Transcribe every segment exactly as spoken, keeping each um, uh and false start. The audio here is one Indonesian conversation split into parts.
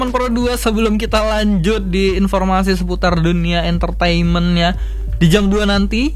Pro dua, sebelum kita lanjut di informasi seputar dunia entertainment-nya di jam dua nanti,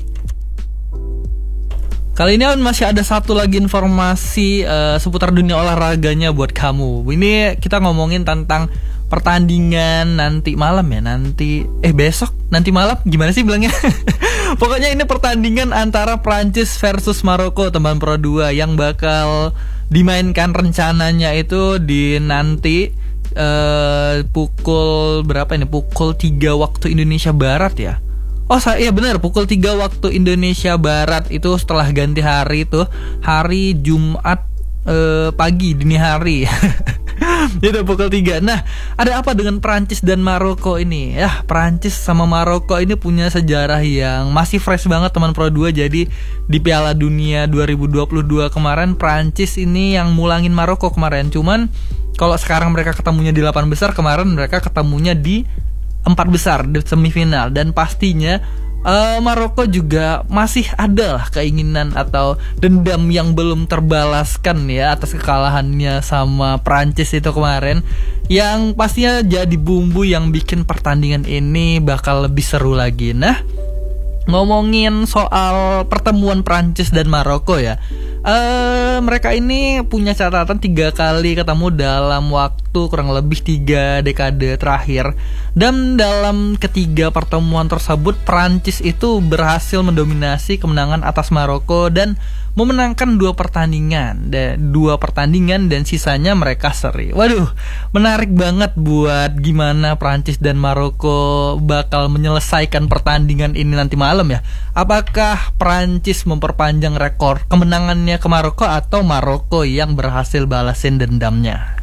kali ini masih ada satu lagi informasi uh, seputar dunia olahraganya buat kamu. Ini kita ngomongin tentang pertandingan nanti malam ya, nanti eh besok, nanti malam gimana sih bilangnya? Pokoknya ini pertandingan antara Prancis versus Maroko, teman Pro dua, yang bakal dimainkan rencananya itu di nanti Uh, pukul berapa ini? Pukul tiga waktu Indonesia Barat ya. Oh iya benar, pukul tiga waktu Indonesia Barat, itu setelah ganti hari tuh, hari Jumat uh, pagi dini hari. Itu pukul tiga. Nah, ada apa dengan Prancis dan Maroko ini? Ya, Prancis sama Maroko ini punya sejarah yang masih fresh banget, teman Pro dua. Jadi di Piala Dunia dua ribu dua puluh dua kemarin, Prancis ini yang mulangin Maroko kemarin. Cuman kalau sekarang mereka ketemunya di delapan besar, kemarin mereka ketemunya di empat besar di semifinal. Dan pastinya uh, Maroko juga masih ada lah keinginan atau dendam yang belum terbalaskan ya atas kekalahannya sama Prancis itu kemarin, yang pastinya jadi bumbu yang bikin pertandingan ini bakal lebih seru lagi. Nah, ngomongin soal pertemuan Prancis dan Maroko ya, uh, mereka ini punya catatan tiga kali ketemu dalam waktu kurang lebih tiga dekade terakhir. Dan dalam ketiga pertemuan tersebut, Prancis itu berhasil mendominasi kemenangan atas Maroko dan memenangkan dua pertandingan dan dua pertandingan dan sisanya mereka seri. Waduh, menarik banget buat gimana Prancis dan Maroko bakal menyelesaikan pertandingan ini nanti malam ya. Apakah Prancis memperpanjang rekor kemenangannya ke Maroko atau Maroko yang berhasil balasin dendamnya?